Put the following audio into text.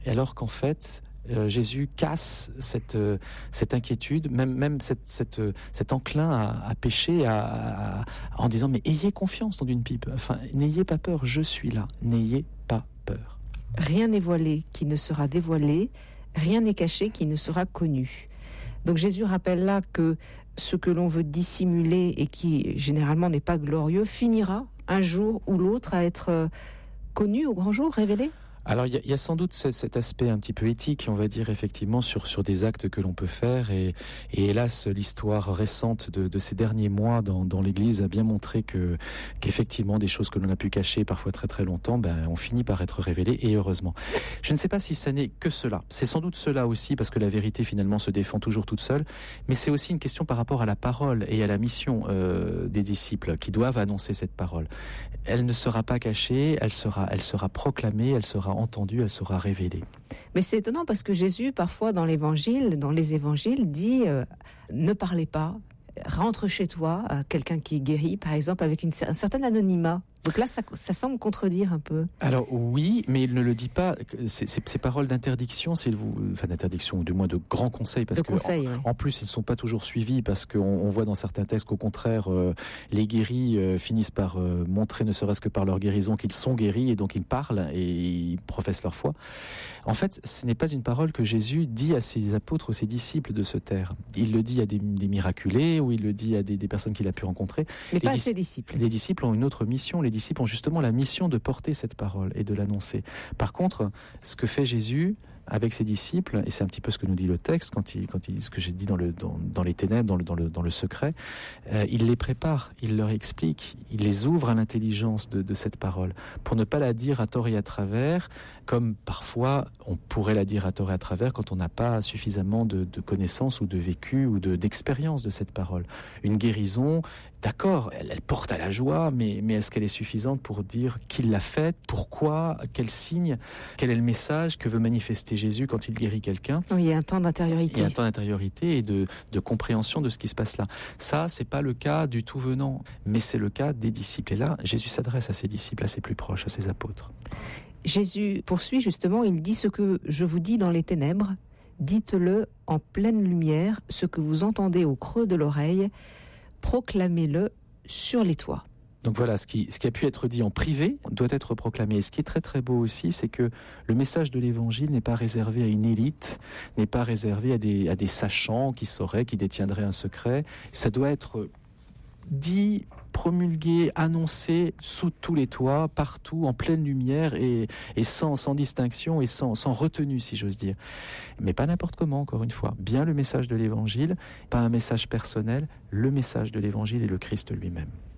Et alors qu'en fait, Jésus casse cette inquiétude, même cet enclin à pécher, en disant mais ayez confiance dans une pipe. Enfin, n'ayez pas peur, je suis là. N'ayez pas peur. Rien n'est voilé qui ne sera dévoilé, rien n'est caché qui ne sera connu. Donc Jésus rappelle là que ce que l'on veut dissimuler et qui généralement n'est pas glorieux finira un jour ou l'autre à être connu au grand jour, révélé. Alors il y a sans doute cet aspect un petit peu éthique, on va dire effectivement sur des actes que l'on peut faire et hélas l'histoire récente de ces derniers mois dans l'Église a bien montré qu'effectivement des choses que l'on a pu cacher parfois très très longtemps ont fini par être révélées et heureusement. Je ne sais pas si ça n'est que cela. C'est sans doute cela aussi parce que la vérité finalement se défend toujours toute seule, mais c'est aussi une question par rapport à la parole et à la mission des disciples qui doivent annoncer cette parole. Elle ne sera pas cachée, elle sera proclamée, elle sera entendue, elle sera révélée. Mais c'est étonnant parce que Jésus, parfois dans les évangiles, dit ne parlez pas, rentre chez toi, quelqu'un qui est guéri, par exemple, avec un certain anonymat. Donc là, ça semble contredire un peu. Alors oui, mais il ne le dit pas. Ces paroles d'interdiction, d'interdiction ou du moins de grands conseils, parce que en plus ils ne sont pas toujours suivis, parce qu'on voit dans certains textes qu'au contraire, les guéris finissent par montrer, ne serait-ce que par leur guérison, qu'ils sont guéris et donc ils parlent et ils professent leur foi. En fait, ce n'est pas une parole que Jésus dit à ses apôtres ou ses disciples de se taire. Il le dit à des miraculés ou il le dit à des personnes qu'il a pu rencontrer. Mais pas à ses disciples. Les disciples ont une autre mission. Les disciples ont justement la mission de porter cette parole et de l'annoncer. Par contre, ce que fait Jésus avec ses disciples, et c'est un petit peu ce que nous dit le texte quand il dit ce que j'ai dit dans les ténèbres, dans le secret, il les prépare, il leur explique, il les ouvre à l'intelligence de cette parole, pour ne pas la dire à tort et à travers, comme parfois on pourrait la dire à tort et à travers quand on n'a pas suffisamment de connaissances ou de vécu ou d'expérience de cette parole. Une guérison, d'accord, elle porte à la joie, mais est-ce qu'elle est suffisante pour dire qui l'a faite, pourquoi, quel signe, quel est le message que veut manifester Jésus quand il guérit quelqu'un? Oui, il y a un temps d'intériorité. Il y a un temps d'intériorité et de compréhension de ce qui se passe là. Ça, c'est pas le cas du tout venant, mais c'est le cas des disciples. Et là, Jésus s'adresse à ses disciples, à ses plus proches, à ses apôtres. Jésus poursuit justement, il dit ce que je vous dis dans les ténèbres, dites-le en pleine lumière, ce que vous entendez au creux de l'oreille, proclamez-le sur les toits. Donc voilà, ce qui a pu être dit en privé doit être proclamé. Et ce qui est très très beau aussi, c'est que le message de l'Évangile n'est pas réservé à une élite, n'est pas réservé à des sachants qui sauraient, qui détiendraient un secret. Ça doit être dit, promulgué, annoncé sous tous les toits, partout, en pleine lumière et sans distinction et sans retenue, si j'ose dire. Mais pas n'importe comment, encore une fois. Bien le message de l'Évangile, pas un message personnel, le message de l'Évangile et le Christ lui-même.